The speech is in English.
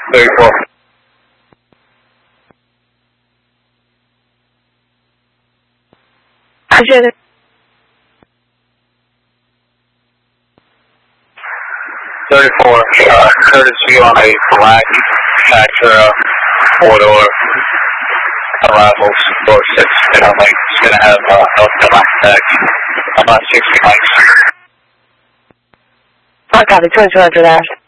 34. Appreciate it. 34, courtesy on a black Acura 4-door arrivals 46, and I'm like, it's going to have black tag. I'm on 60 mics. I copy 2200 Ash.